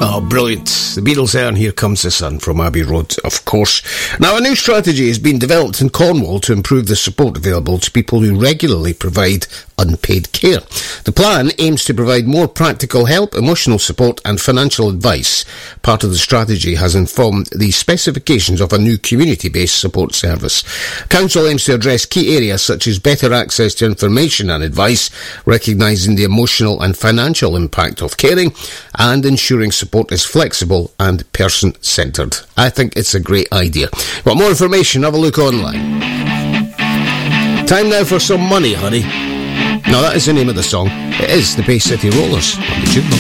Oh, brilliant. The Beatles there, and Here Comes the Sun from Abbey Road, of course. Now, a new strategy has been developed in Cornwall to improve the support available to people who regularly provide unpaid care. The plan aims to provide more practical help, emotional support and financial advice. Part of the strategy has informed the specifications of a new community-based support service. Council aims to address key areas such as better access to information and advice, recognising the emotional and financial impact of caring, and ensuring support is flexible and person-centred. I think it's a great idea. Want more information? Have a look online. Time now for some money, honey. Now that is the name of the song. It is the Bay City Rollers on the Jukebox.